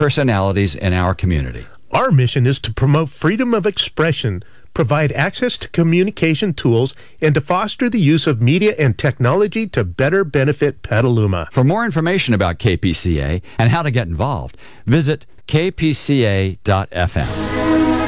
personalities in our community. Our mission is to promote freedom of expression, provide access to communication tools, and to foster the use of media and technology to better benefit Petaluma. For more information about KPCA and how to get involved, visit kpca.fm.